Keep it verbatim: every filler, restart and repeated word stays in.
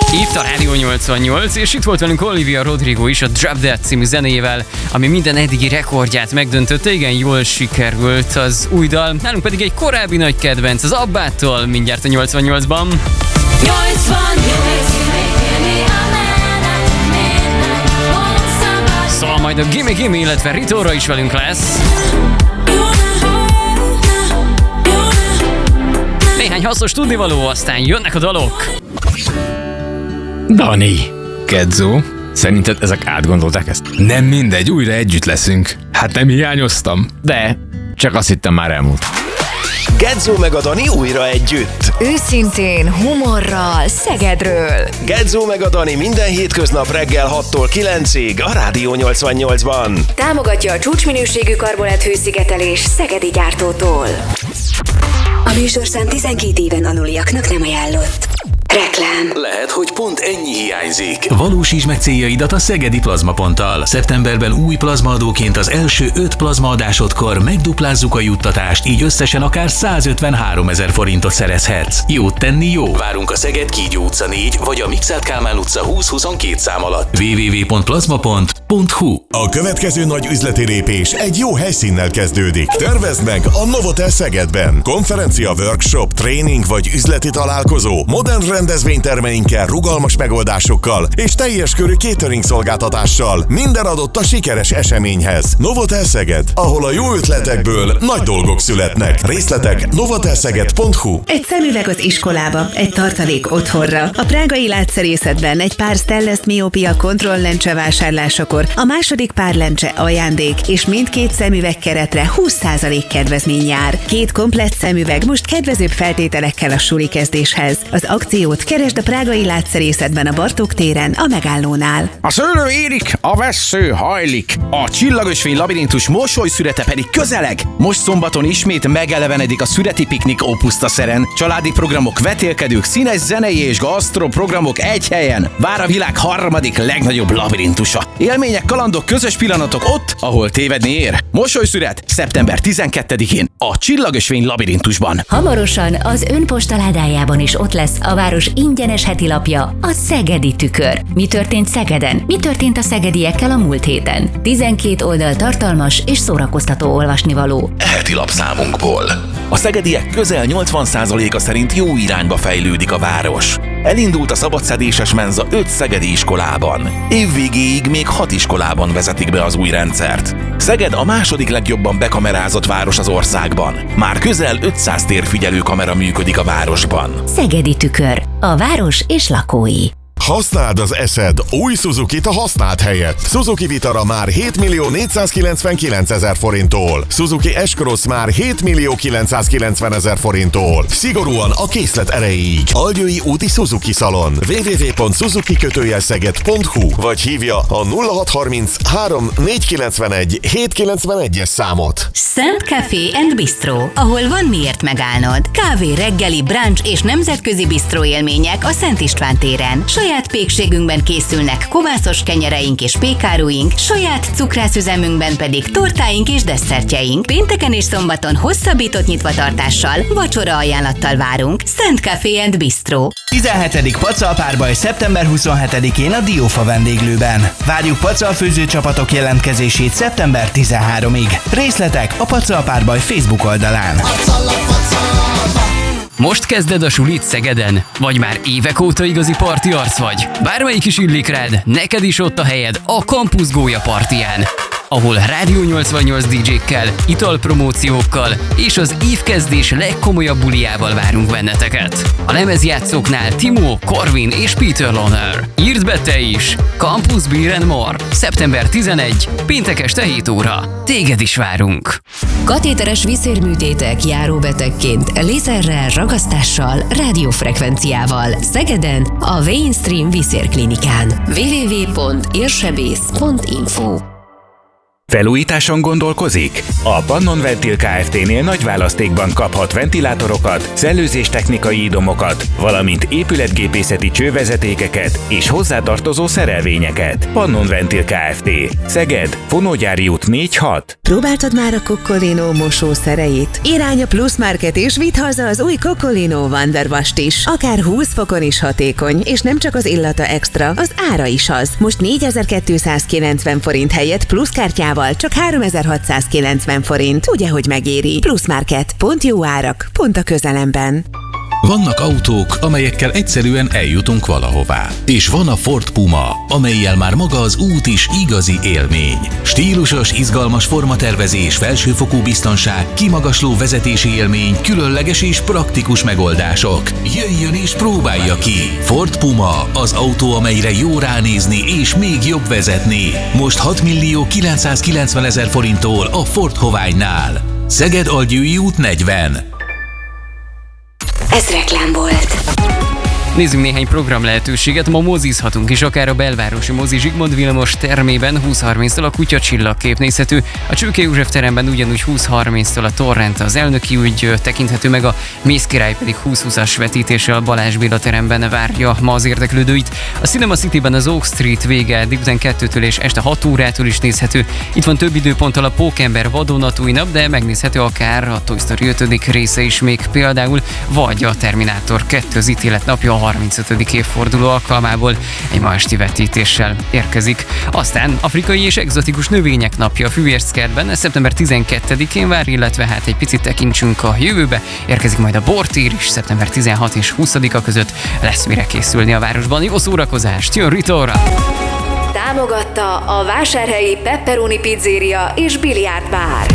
Itt a Rádió nyolcvannyolc, és itt volt velünk Olivia Rodrigo is a Drop Dead című zenéjével, ami minden eddigi rekordját megdöntötte. Igen, jól sikerült az új dal. Nálunk pedig egy korábbi nagy kedvenc, az Abbától, mindjárt a nyolcvannyolcban. Szóval majd a Gimme Gimme, illetve Ritóra is velünk lesz. Néhány hasznos tudnivaló, aztán jönnek a dalok. Dani, Kedzó, szerinted ezek átgondolták ezt? Nem mindegy, újra együtt leszünk. Hát nem hiányoztam, de csak azt hittem már elmúlt. Kedzó meg a Dani újra együtt. Őszintén, humorral, Szegedről. Kedzó meg a Dani minden hétköznap reggel hattól kilencig a Rádió nyolcvannyolcban. Támogatja a csúcsminőségű karbonát hőszigetelés szegedi gyártótól. A műsorszám tizenkét éven aluliaknak nem ajánlott. Reklám. Lehet, hogy pont ennyi hiányzik. Valósítsd meg céljaidat a Szegedi Plazmaponttal. Szeptemberben új plazmaadóként az első öt plazmaadásodkor megduplázzuk a juttatást, így összesen akár százötvenháromezer forintot szerezhetsz. Jót tenni jó. Várunk a Szeged Kígyó utca négy vagy a Mikszáth Kálmán utca húsz huszonkettő szám alatt. double-u double-u double-u pont plazmapont pont hu. A következő nagy üzleti lépés egy jó helyszínnel kezdődik. Tervezd meg a Novotel Szegedben. Konferencia, workshop, tréning vagy üzleti találkozó, modern rendezvénytermeinkkel, rugalmas megoldásokkal és teljes körű catering szolgáltatással. Minden adott a sikeres eseményhez. Novotel Szeged, ahol a jó ötletekből nagy dolgok születnek. Részletek novotelszeged pont hu. Egy szemüveg az iskolába, egy tartalék otthonra. A prágai látszerészetben egy pár Stellest miópia kontrolllencse vásárlásakor a második pár lencse ajándék, és mindkét szemüveg keretre húsz százalék kedvezmény jár. Két komplett szemüveg most kedvezőbb feltételekkel a suli kezdéshez. Az akciót keresd a prágai látszerészetben a Bartók téren, a megállónál. A szőlő érik, a vessző hajlik. A csillagösvény labirintus mosolyszürete pedig közeleg. Most szombaton ismét megelevenedik a szüreti piknik Ópusztaszeren. Családi programok, vetélkedők, színes zenei és gasztroprogramok egy helyen. Vár a világ harmadik legnagyobb labirintusa. Élmények, kalandok, közös pillanatok ott, ahol tévedni ér. Mosolyszüret szeptember tizenkettedikén a csillagösvény labirintusban. Hamarosan az ön postaládájában is ott lesz a város ingyenes heti lapja, a Szegedi Tükör. Mi történt Szegeden? Mi történt a szegediekkel a múlt héten? tizenkét oldal tartalmas és szórakoztató olvasnivaló. Heti lapszámunkból. A szegediek közel nyolcvan százaléka szerint jó irányba fejlődik a város. Elindult a szabadszedéses menza öt szegedi iskolában. Évvégéig még hat iskolában vezetik be az új rendszert. Szeged a második legjobban bekamerázott város az országban. Már közel ötszáz térfigyelő kamera működik a városban. Szegedi Tükör. A város és lakói. Használd az eszed új Suzukit a használt helyett. Suzuki Vitara már hétmillió négyszázkilencvenkilencezer forinttól. Suzuki S-Cross már hétmillió kilencszázkilencvenezer forinttól. Szigorúan a készlet erejéig. Algyői úti Suzuki Szalon. double-u double-u double-u pont suzuki szeged pont hu vagy hívja a nulla hat harminc három négyszázkilencvenegy hétszázkilencvenegyes számot. Szent Café and Bistro, ahol van miért megállnod. Kávé, reggeli, brunch és nemzetközi bistró élmények a Szent István téren. Saját pékségünkben készülnek kovászos kenyereink és pékáruink, saját cukrászüzemünkben pedig tortáink és desszertjeink. Pénteken és szombaton hosszabbított nyitvatartással, vacsora ajánlattal várunk. Szent Café and Bistro. tizenhetedik pacalpárbaj szeptember huszonhetedikén a Diófa vendéglőben. Várjuk pacalfőző csapatok jelentkezését szeptember tizenharmadikig. Részletek a Pacalpárbaj Facebook oldalán. Most kezded a sulit Szegeden? Vagy már évek óta igazi parti arc vagy? Bármelyik is illik rád, neked is ott a helyed a Campus Gólya partiján, ahol Rádió nyolcvannyolc dé dzsékkel, italpromóciókkal és az évkezdés legkomolyabb buliával várunk benneteket. A lemezjátszóknál Timo, Corvin és Peter Loner. Írd be te is! Campus Beer and More. szeptember tizenegyedike, péntek este hét óra. Téged is várunk! Katéteres viszérműtétek járóbetegként, lézerrel, ragasztással, rádiófrekvenciával. Szegeden a Mainstream Viszérklinikán. double-u double-u double-u pont érsebész pont info Felújításon gondolkozik? A Pannon Ventil Kft-nél nagy választékban kaphat ventilátorokat, szellőzéstechnikai idomokat, valamint épületgépészeti csővezetékeket és hozzátartozó szerelvényeket. Pannon Ventil Kft. Szeged, Fonógyári út négy hat. Próbáltad már a Coccolino mosószereit? Irány a Plus Market és vidd haza az új Coccolino Wonder Wash-t is. Akár húsz fokon is hatékony, és nem csak az illata extra, az ára is az. Most négyezer-kétszázkilencven forint helyett pluszkártyával csak háromezer-hatszázkilencven forint. Ugye, hogy megéri? Plus Market. Pont jó árak, pont a közelemben. Vannak autók, amelyekkel egyszerűen eljutunk valahová. És van a Ford Puma, amellyel már maga az út is igazi élmény. Stílusos, izgalmas formatervezés, felsőfokú biztonság, kimagasló vezetési élmény, különleges és praktikus megoldások. Jöjjön és próbálja ki! Ford Puma, az autó, amelyre jó ránézni és még jobb vezetni. Most hat millió kilencszázkilencvenezer forinttól a Ford Hoványnál. Szeged-Algyői út negyven. Ez reklám volt. Nézzünk néhány program lehetőséget, ma mozizhatunk is, akár a belvárosi mozi Zsigmond Vilmos termében húsz harminctól a Kutya csillagkép nézhető, a Csőke József teremben ugyanúgy húsz harminctól a Torrent az elnöki ügy tekinthető meg, a Mész király pedig húsz húszas vetítéssel a Balázs Béla teremben várja ma az érdeklődőit. A Cinema Cityben az Oak Street vége délután kettőtől és este hat órától is nézhető. Itt van több időponttal a Pókember vadonatúj nap, de megnézhető akár a Toy Story ötödik része is még például, vagy a Terminátor kettő az ítélet napja a harmincötödik évforduló alkalmából egy ma esti vetítéssel érkezik. Aztán afrikai és egzotikus növények napja a Fűérckertben szeptember tizenkettedikén vár, illetve hát egy picit tekintsünk a jövőbe. Érkezik majd a Bortír is szeptember tizenhatodika és huszadika között, lesz mire készülni a városban. Jó szórakozást, jön Ritóra! Támogatta a Vásárhelyi Pepperoni Pizzeria és Biliárd Bár.